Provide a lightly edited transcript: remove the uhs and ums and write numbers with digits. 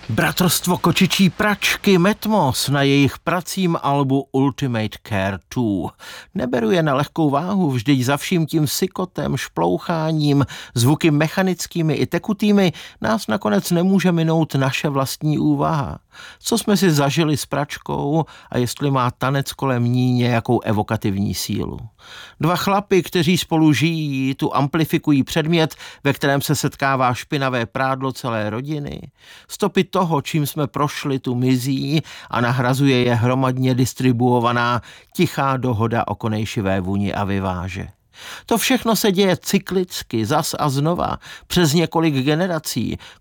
Bratrstvo kočičí pračky Metmos na jejich pracím albu Ultimate Care 2. Neberu je na lehkou váhu, vždyť za vším tím sykotem, šploucháním, zvuky mechanickými i tekutými nás nakonec nemůže minout naše vlastní úvaha. Co jsme si zažili s pračkou a jestli má tanec kolem ní nějakou evokativní sílu. Dva chlapi, kteří spolu žijí, tu amplifikují předmět, ve kterém se setkává špinavé prádlo celé rodiny. Stopy toho, čím jsme prošli, tu mizí a nahrazuje je hromadně distribuovaná tichá dohoda o konejšivé vůni a vyváže. To všechno se děje cyklicky, zas a znova, přes několik generací,